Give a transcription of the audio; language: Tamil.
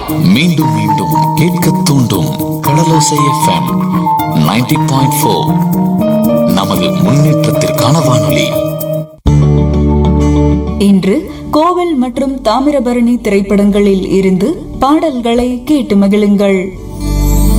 மீண்டும் மீண்டும் கேட்க தூண்டும் கடலோசை எஃப்எம் 90.4. நமது முன்னேற்றத்திற்கான வானொலி. இன்று கோவில் மற்றும் தாமிரபரணி திரைப்படங்களில் இருந்து பாடல்களை கேட்டு மகிழுங்கள்.